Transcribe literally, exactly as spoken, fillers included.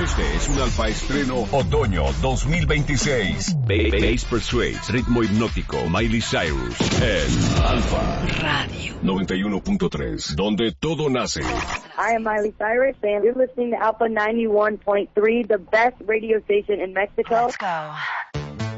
Este es un Alfa Estreno Otoño dos mil veintiséis. Bass Persuades, ritmo hipnótico, Miley Cyrus, en Alfa Radio noventa y uno punto tres, donde todo nace. I am Miley Cyrus, and you're listening to Alpha ninety-one point three, the best radio station in Mexico. Let's go.